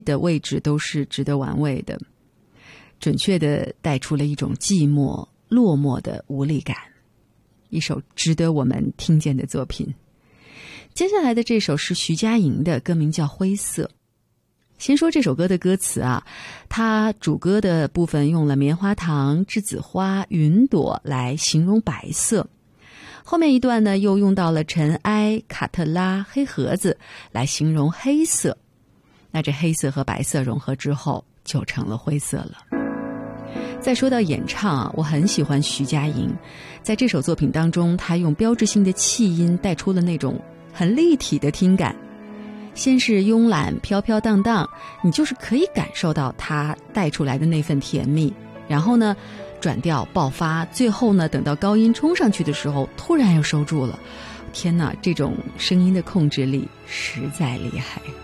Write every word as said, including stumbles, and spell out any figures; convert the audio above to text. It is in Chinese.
的位置都是值得玩味的，准确地带出了一种寂寞落寞的无力感，一首值得我们听见的作品。接下来的这首是徐佳莹的，歌名叫《灰色》。先说这首歌的歌词啊，它主歌的部分用了棉花糖、栀子花、云朵来形容白色，后面一段呢又用到了尘埃、卡特拉、黑盒子来形容黑色。那这黑色和白色融合之后就成了灰色了。再说到演唱啊，我很喜欢徐佳莹，在这首作品当中，她用标志性的气音带出了那种很立体的听感。先是慵懒飘飘荡荡，你就是可以感受到它带出来的那份甜蜜，然后呢转调爆发，最后呢等到高音冲上去的时候突然又收住了。天哪，这种声音的控制力实在厉害。